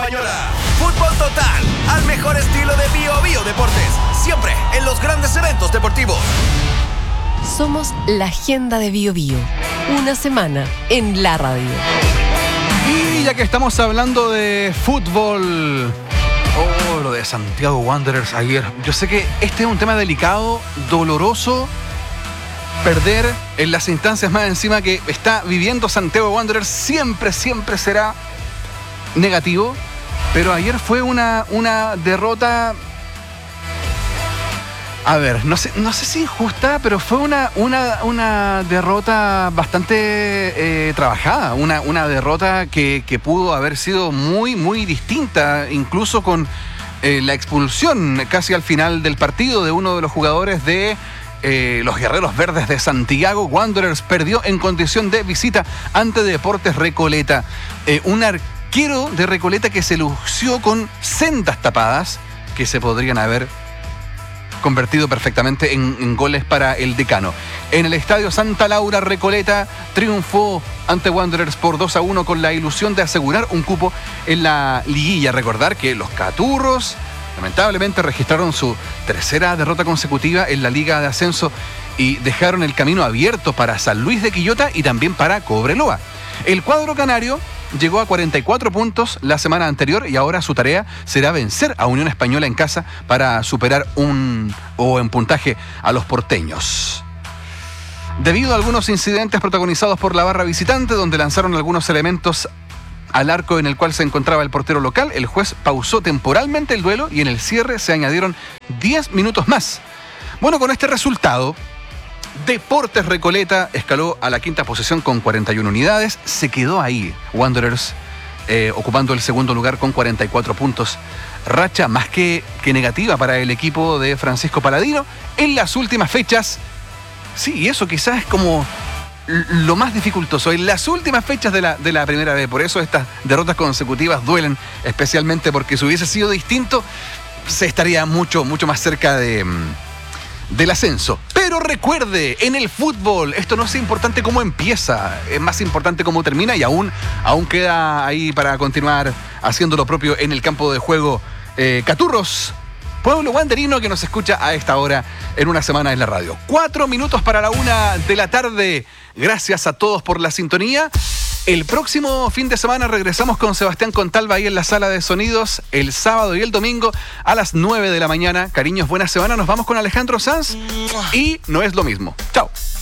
Española. Fútbol total, al mejor estilo de Bio Deportes. Siempre en los grandes eventos deportivos. Somos la agenda de Bio. Una semana en la radio. Y ya que estamos hablando de fútbol, lo de Santiago Wanderers ayer. Yo sé que este es un tema delicado, doloroso. Perder en las instancias más encima que está viviendo Santiago Wanderers siempre será negativo. Pero ayer fue una derrota, a ver, no sé si injusta, pero fue una derrota bastante trabajada. Una derrota que pudo haber sido muy distinta, incluso con la expulsión casi al final del partido de uno de los jugadores de los Guerreros Verdes de Santiago. Wanderers perdió en condición de visita ante Deportes Recoleta. Un arquero de Recoleta que se lució con sendas tapadas que se podrían haber convertido perfectamente en goles para el decano. En el estadio Santa Laura, Recoleta triunfó ante Wanderers por 2-1 con la ilusión de asegurar un cupo en la liguilla. Recordar que los Caturros lamentablemente registraron su tercera derrota consecutiva en la Liga de Ascenso y dejaron el camino abierto para San Luis de Quillota y también para Cobreloa. El cuadro canario llegó a 44 puntos la semana anterior y ahora su tarea será vencer a Unión Española en casa para superar en puntaje a los porteños. Debido a algunos incidentes protagonizados por la barra visitante, donde lanzaron algunos elementos al arco en el cual se encontraba el portero local, el juez pausó temporalmente el duelo y en el cierre se añadieron 10 minutos más. Bueno, con este resultado, Deportes Recoleta escaló a la quinta posición con 41 unidades. Se quedó ahí Wanderers ocupando el segundo lugar con 44 puntos. Racha más que negativa para el equipo de Francisco Paladino en las últimas fechas. Sí, y eso quizás es como lo más dificultoso en las últimas fechas de la primera vez. Por eso estas derrotas consecutivas duelen, especialmente porque si hubiese sido distinto, se estaría mucho más cerca del ascenso. Pero recuerde, en el fútbol esto no es importante cómo empieza, es más importante cómo termina, y aún queda ahí para continuar haciendo lo propio en el campo de juego. Caturros, pueblo wanderino que nos escucha a esta hora en una semana en la radio. 4 minutos para la 1 de la tarde. Gracias a todos por la sintonía. El próximo fin de semana regresamos con Sebastián Contalva ahí en la sala de sonidos, el sábado y el domingo a las 9 de la mañana. Cariños, buena semana. Nos vamos con Alejandro Sanz y no es lo mismo. Chao.